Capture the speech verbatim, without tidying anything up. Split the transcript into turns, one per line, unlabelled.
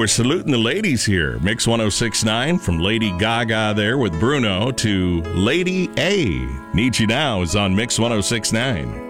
we're saluting the ladies here. Mix one oh six point nine from Lady Gaga there with Bruno to Lady A. Need You Now is on Mix one oh six point nine.